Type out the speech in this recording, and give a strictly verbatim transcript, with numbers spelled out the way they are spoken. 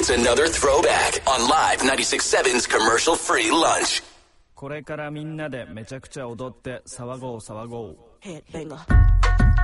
Here's another throwback on Live ninety-six point seven's commercial-free lunch. これからみんなでめちゃくちゃ踊って騒ごう騒ごう。 Headbanger.